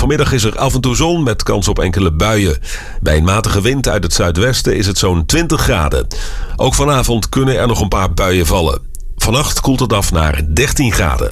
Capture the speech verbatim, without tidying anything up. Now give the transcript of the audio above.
Vanmiddag is er af en toe zon met kans op enkele buien. Bij een matige wind uit het zuidwesten is het zo'n twintig graden. Ook vanavond kunnen er nog een paar buien vallen. Vannacht koelt het af naar dertien graden.